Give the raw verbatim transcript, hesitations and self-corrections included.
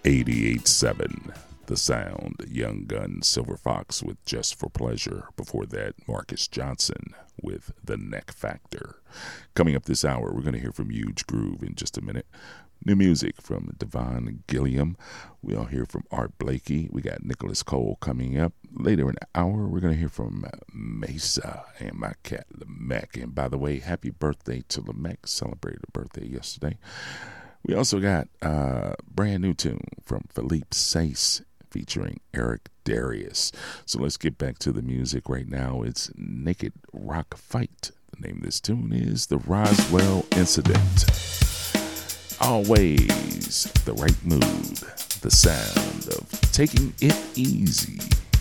eighty-eight point seven The Sound, Young Gun, Silver Fox with Just for Pleasure. Before that, Marcus Johnson with The Neck Factor. Coming up this hour, we're going to hear from Huge Groove in just a minute. New music from Devon Gilliam. We'll hear from Art Blakey. We got Nicholas Cole coming up. Later in the hour, we're going to hear from Mesa and my cat, Lamech. And by the way, happy birthday to Lamech. Celebrated a birthday yesterday. We also got a brand new tune from Philippe Sace featuring Eric Darius. So let's get back to the music right now. It's Naked Rock Fight. The name of this tune is The Roswell Incident. Always the right mood, the sound of taking it easy.